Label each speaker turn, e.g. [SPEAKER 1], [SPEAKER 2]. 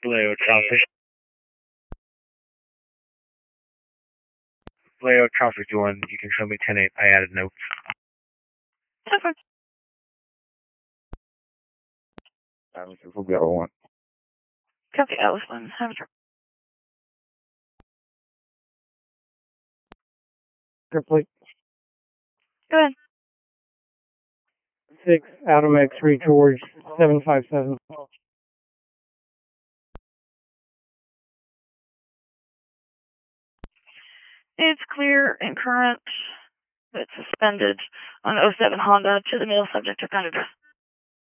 [SPEAKER 1] Leo traffic. Leo traffic 1, you can show me 10-8. I added notes.
[SPEAKER 2] Okay.
[SPEAKER 1] We'll go one.
[SPEAKER 2] Copy Alice 1. Have a drop.
[SPEAKER 3] Complete.
[SPEAKER 2] Go ahead.
[SPEAKER 3] 6, Adam X3 George, 757.
[SPEAKER 2] It's clear and current, but suspended on 07 Honda to the male subject of gun address.